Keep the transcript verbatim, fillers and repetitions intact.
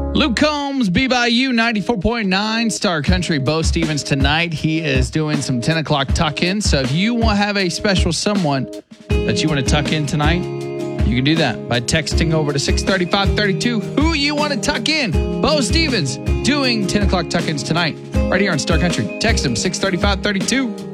Luke Combs, Be By You, ninety-four point nine, Star Country. Bo Stevens tonight. He is doing some ten o'clock tuck-in. So if you want to have a special someone that you want to tuck in tonight, you can do that by texting over to six thirty-five thirty-two who you want to tuck in. Bo Stevens doing ten o'clock tuck-ins tonight right here on Star Country. Text him six thirty-five thirty-two.